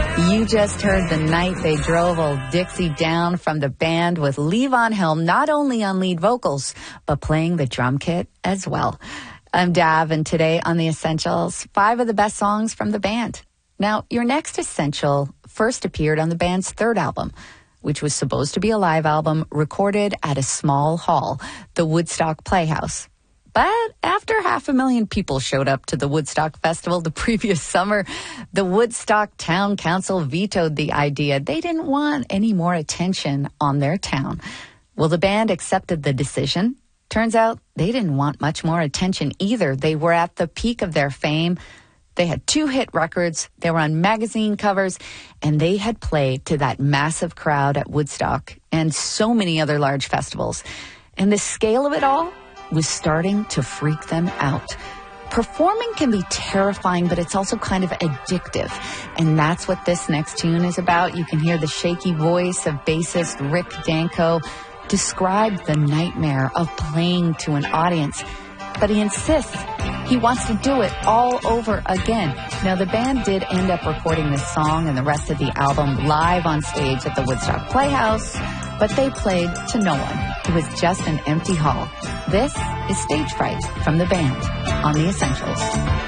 You just heard The Night They Drove Old Dixie Down from the band with Levon Helm, not only on lead vocals, but playing the drum kit as well. I'm Dav, and today on The Essentials, 5 of the best songs from the band. Now, your next Essential first appeared on the band's third album, which was supposed to be a live album recorded at a small hall, the Woodstock Playhouse. But after 500,000 people showed up to the Woodstock Festival the previous summer, the Woodstock Town Council vetoed the idea. They didn't want any more attention on their town. Well, the band accepted the decision. Turns out they didn't want much more attention either. They were at the peak of their fame. They had 2 hit records. They were on magazine covers, and they had played to that massive crowd at Woodstock and so many other large festivals. And the scale of it all was starting to freak them out. Performing can be terrifying, but it's also kind of addictive. And that's what this next tune is about. You can hear the shaky voice of bassist Rick Danko describe the nightmare of playing to an audience. But he insists he wants to do it all over again. Now, the band did end up recording this song and the rest of the album live on stage at the Woodstock Playhouse, but they played to no one. It was just an empty hall. This is Stage Fright from the band on The Essentials.